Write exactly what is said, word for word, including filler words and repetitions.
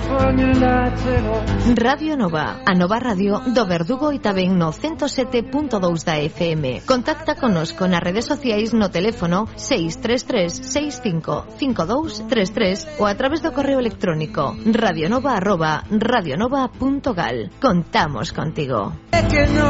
Radio Nova, a Nova Radio do Verdugo e tamén no ciento sete punto dous da F M. Contacta conosco nas redes sociais no teléfono seis tres tres seis cinco cinco dous tres tres ou a través do correo electrónico radionova arroba radionova punto gal. Contamos contigo.